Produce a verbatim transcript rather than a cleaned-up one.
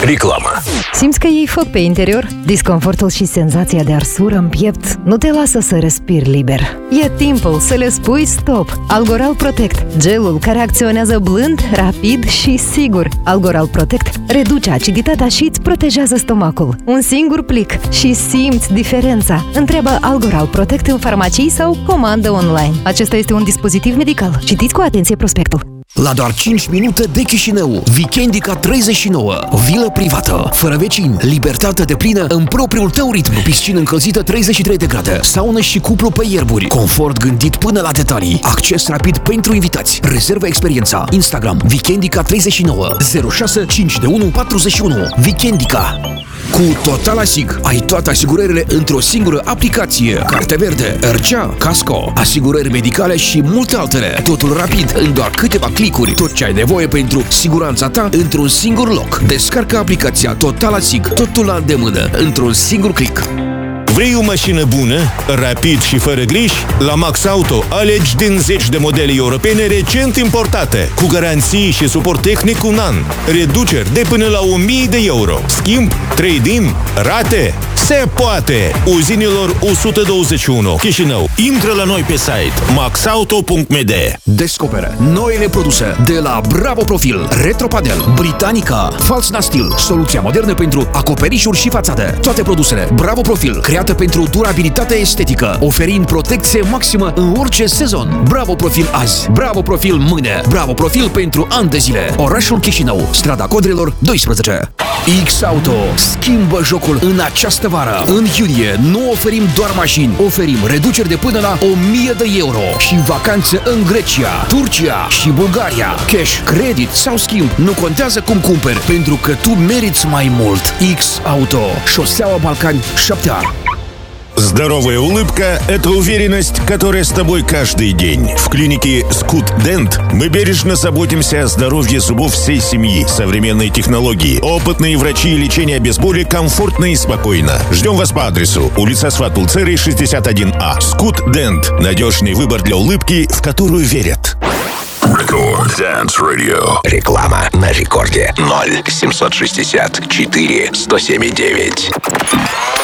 Reclamă. Simți că iei foc pe interior? Disconfortul și senzația de arsură în piept nu te lasă să respiri liber. E timpul să le spui stop. Algoral Protect, gelul care acționează blând, rapid și sigur. Algoral Protect reduce aciditatea și îți protejează stomacul. Un singur plic și simți diferența. Întreabă Algoral Protect în farmacii sau comandă online. Acesta este un dispozitiv medical. Citiți cu atenție prospectul. La doar cinci minute de Chișinău, Weekendica treizeci și nouă, vilă privată, fără vecini, libertate deplină în propriul tău ritm, piscină încălzită treizeci și trei de grade, saună și cuplu pe ierburi, confort gândit până la detalii, acces rapid pentru invitați, rezervă experiența, Instagram, Weekendica treizeci și nouă, zero șase cinci unu patruzeci și unu, Weekendica. Cu Totalasig ai toate asigurările într-o singură aplicație. Carte verde, R C A, Casco, asigurări medicale și multe altele. Totul rapid, în doar câteva clicuri. Tot ce ai nevoie pentru siguranța ta într-un singur loc. Descarcă aplicația Totalasig, totul la îndemână, într-un singur click. Vrei o mașină bună, rapid și fără griji? La Max Auto alegi din zeci de modele europene recent importate, cu garanții și suport tehnic un an, reduceri de până la o mie de euro, schimb, trade-in, rate. Se poate! Uzinilor o sută douăzeci și unu, Chișinău. Intră la noi pe site max auto punct m d. Descoperă noile produse de la Bravo Profil, Retropanel, Britannica, Falsna Steel, soluția modernă pentru acoperișuri și fațade. Toate produsele Bravo Profil, create pentru durabilitate estetică, oferind protecție maximă în orice sezon. Bravo Profil azi, Bravo Profil mâine, Bravo Profil pentru ani de zile. Orașul Chișinău, strada Codrelor doisprezece. X-Auto schimbă jocul în această vară. În iunie nu oferim doar mașini, oferim reduceri de până la o mie de euro și vacanțe în Grecia, Turcia și Bulgaria. Cash, credit sau schimb, nu contează cum cumperi, pentru că tu meriți mai mult. X-Auto, Șoseaua Balcani șapte A. Здоровая улыбка – это уверенность, которая с тобой каждый день. В клинике Скут Дент мы бережно заботимся о здоровье зубов всей семьи. Современные технологии, опытные врачи и лечение без боли комфортно и спокойно. Ждем вас по адресу: улица Сват-Пулцеры, шестьдесят один А. Скут Дент – надежный выбор для улыбки, в которую верят. Record Dance Radio. Реклама на рекорде. Ноль семьсот шестьдесят четыре сто семь девять.